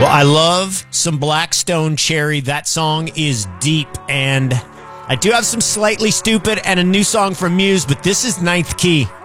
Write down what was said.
Well, I love some Blackstone Cherry. That song is deep, and I do have some Slightly Stoopid and a new song from Muse, but this is Ninth Key.